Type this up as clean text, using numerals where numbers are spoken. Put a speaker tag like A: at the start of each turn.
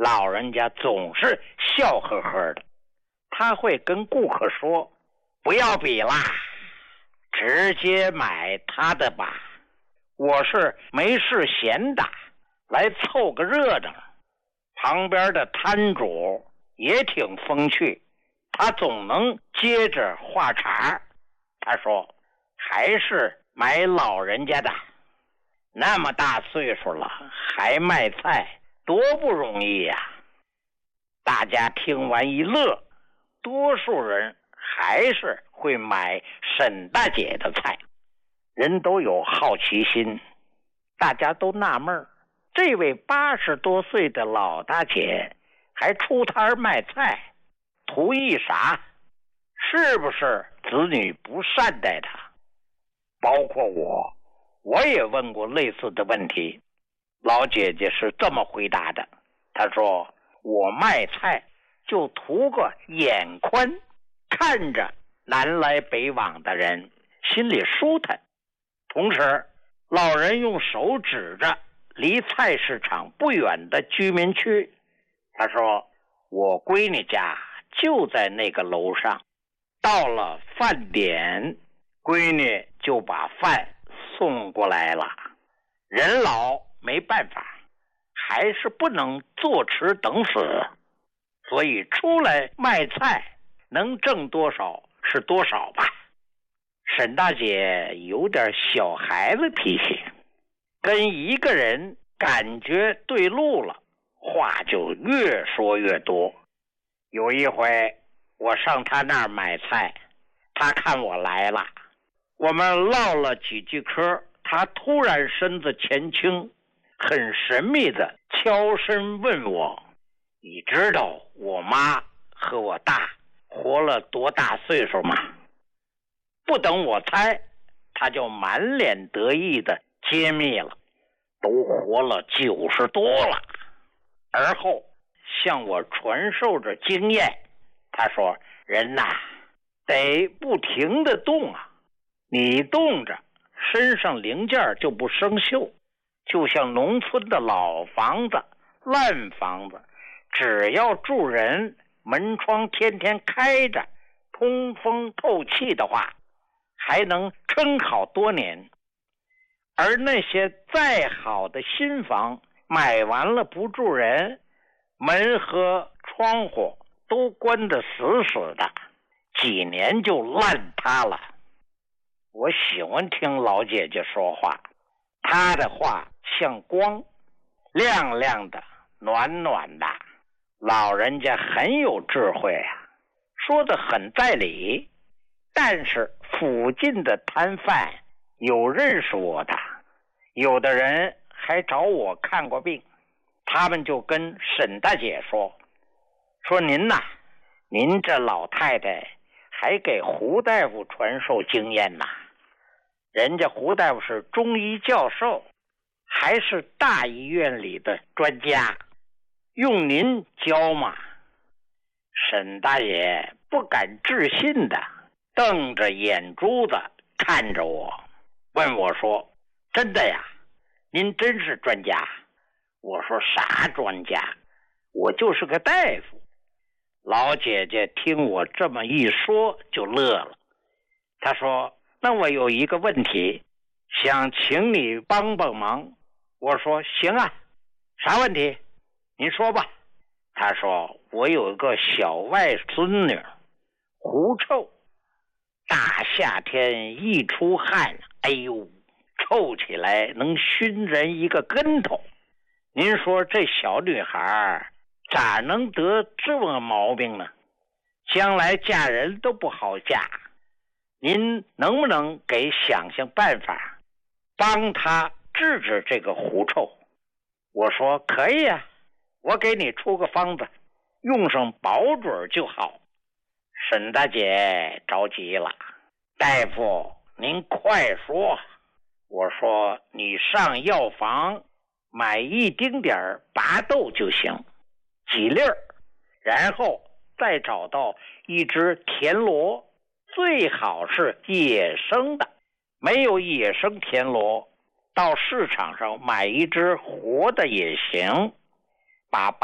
A: 老人家总是笑呵呵的，他会跟顾客说，不要比啦，直接买他的吧，我是没事闲的，来凑个热闹。旁边的摊主也挺风趣，他总能接着话茬。他说，还是买老人家的，那么大岁数了还卖菜，多不容易呀。大家听完一乐，多数人还是会买沈大姐的菜。人都有好奇心，大家都纳闷，这位80多岁的老大姐还出摊卖菜，图意啥？是不是子女不善待她？包括我也问过类似的问题。老姐姐是这么回答的，她说，我卖菜就图个眼宽，看着南来北往的人心里舒坦。同时，老人用手指着离菜市场不远的居民区，他说，我闺女家就在那个楼上，到了饭点，闺女就把饭送过来了。人老没办法，还是不能坐吃等死，所以出来卖菜能挣多少是多少吧。沈大姐有点小孩子脾气，跟一个人感觉对路了，话就越说越多。有一回我上他那儿买菜，他看我来了，我们唠了几句嗑，他突然身子前倾，很神秘的悄声问我，你知道我妈和我大活了多大岁数吗？不等我猜，他就满脸得意的揭秘了，都活了90多了。而后向我传授着经验，他说，人呐，得不停的动啊，你动着身上零件就不生锈，就像农村的老房子烂房子，只要住人，门窗天天开着，通风透气的话，还能撑好多年。而那些再好的新房买完了不住人，门和窗户都关得死死的，几年就烂塌了。我喜欢听老姐姐说话，她的话像光，亮亮的，暖暖的。老人家很有智慧啊，说得很在理。但是附近的摊贩有认识我的，有的人还找我看过病，他们就跟沈大姐说您呐，您这老太太还给胡大夫传授经验呐，人家胡大夫是中医教授，还是大医院里的专家，用您教嘛。沈大爷不敢置信的瞪着眼珠子看着我，问我说，真的呀，您真是专家？我说，啥专家，我就是个大夫。老姐姐听我这么一说就乐了，她说，那我有一个问题想请你帮帮忙。我说，行啊，啥问题您说吧。她说，我有一个小外孙女狐臭，大夏天一出汗，哎呦，臭起来能熏人一个跟头。您说这小女孩咋能得这么毛病呢？将来嫁人都不好嫁，您能不能给想办法帮她治治这个狐臭？我说，可以啊，我给你出个方子，用上保准就好。沈大姐着急了，大夫您快说。我说，你上药房买一丁点儿拔豆就行，几粒儿，然后再找到一只田螺，最好是野生的，没有野生田螺，到市场上买一只活的也行，把